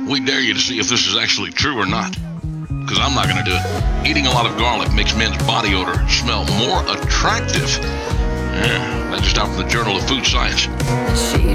We dare you to see if this is actually true or not. Because I'm not going to do it. Eating a lot of garlic makes men's body odor smell more attractive. Yeah, that just out from the Journal of Food Science. She